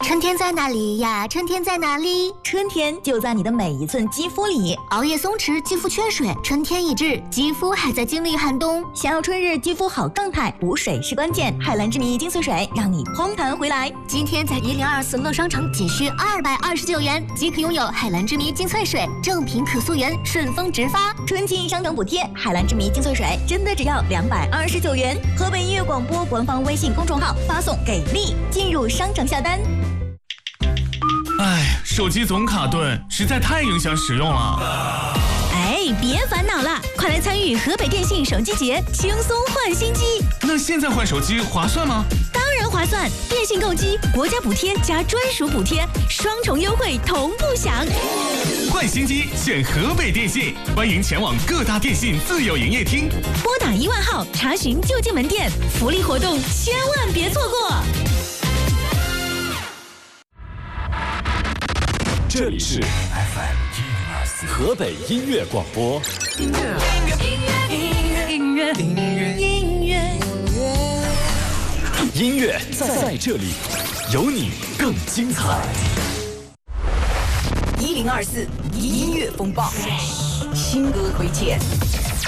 春天在哪里呀？春天在哪里？ 春天就在你的每一寸肌肤里。 熬夜松弛，肌肤缺水，春天已至，肌肤还在经历寒冬。 想要春日肌肤好状态，补水是关键。海蓝之谜精粹水让你嘭弹回来。 今天在1024乐商城仅需229元即可拥有海蓝之谜精粹水，正品可溯源，顺丰直发。 春季商城补贴，海蓝之谜精粹水真的只要229元。河北音乐广播官方微信公众号发送给力，进入商城下单。 哎，手机总卡顿，实在太影响使用了。 哎，别烦恼了，快来参与河北电信手机节，轻松换新机。 那现在换手机划算吗？ 当然划算，电信购机，国家补贴加专属补贴，双重优惠同步享。 换新机选河北电信，欢迎前往各大电信自有营业厅， 拨打1万号查询就近门店，福利活动千万别错过。 这里是 FM 104河北音乐广播。音乐在这里，有你更精彩。 1024音乐风暴，新歌推荐。